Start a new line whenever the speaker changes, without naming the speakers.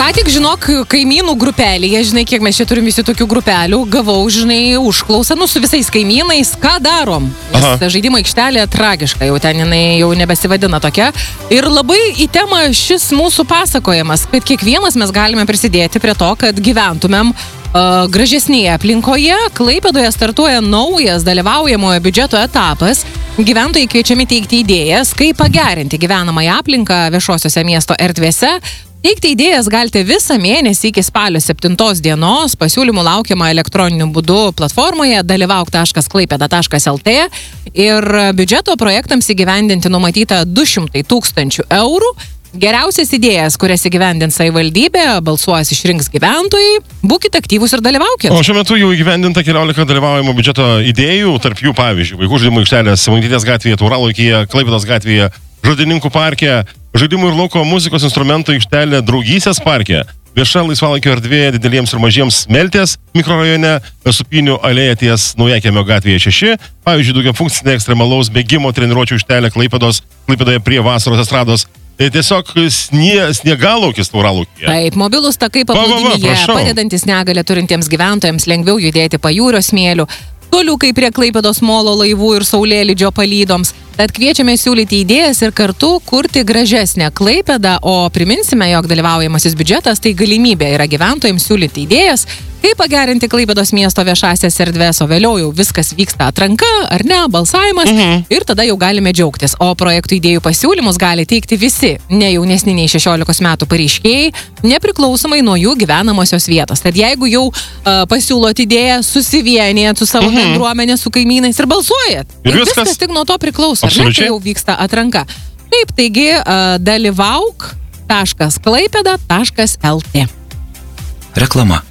Ką tik, žinok, kaimynų grupelėje, žinai, kiek mes čia turim visi tokių grupelių, gavau, žinai, užklausą, su visais kaimynais, ką darom. Nes žaidimo aikštelė tragiška, jau ten jinai jau nebesivadina tokia. Ir labai į temą šis mūsų pasakojimas, kad kiekvienas mes galime prisidėti prie to, kad gyventumėm gražesnėje aplinkoje. Klaipėdoje startuoja naujas dalyvaujamojo biudžeto etapas. Gyventojai kviečiami teikti idėjas, kaip pagerinti gyvenamąją aplinką viešosiose miesto erdvėse. Teikti idėjas galite visą mėnesį iki spalio 7 dienos. Pasiūlymų laukiama elektroniniu būdu platformoje dalyvauk.klaipėda.lt ir biudžeto projektams įgyvendinti numatyta 200 000 eurų. Geriausias idėjas, kurias įgyvendins savivaldybė, balsuos išrinks gyventojai. Būkite aktyvūs ir dalyvaukite.
O šiuo metu jau įgyvendinta 14 dalyvaujamo biudžeto idėjų, tarp jų pavyzdžiui, vaikų žaidimų aikštelės Simontitės gatvėje, Tauralaukyje, Klaipėdos gatvėje, Žodininkų parke, žaidimų ir lauko muzikos instrumentų aikštelė Draugysės parke, vieša laisvalaikio erdvė dideliems ir mažiems Meltės mikrorajone, Supinių alėja ties Naujakiemio gatvėje 6, pavyzdžiui, daugiafunkcinė ekstremalaus bėgimo treniruočių aikštelė Klaipėdoje prie Vasaros estrados. Tai tiesiog sniegalaukis Tauralaukyje.
Taip, mobilūs takai paplūdimyje, padedantis negalią turintiems gyventojams lengviau judėti pajūrio smėliu, toliukai prie Klaipėdos molo laivų ir saulėlydžio palydoms. Tad kviečiame siūlyti idėjas ir kartu kurti gražesnę Klaipėdą, o priminsime, jog dalyvaujamasis biudžetas tai galimybė yra gyventojams siūlyti idėjas, kaip pagerinti Klaipėdos miesto viešasias erdves, o vėliau jau viskas vyksta atranka, ar ne, balsavimas, ir tada jau galime džiaugtis. O projektų idėjų pasiūlymus gali teikti visi, ne jaunesni nei 16 metų pareiškėjai, nepriklausomai nuo jų gyvenamosios vietos. Tad jeigu jau pasiūlot idėją, susivienijat su savo bendruomenė, su kaimynais ir balsuojat. Ir viskas tik nuo to priklauso, ar ne, kai jau vyksta atranka. Taip, taigi dalyvauk.klaipėda.lt.
Reklama.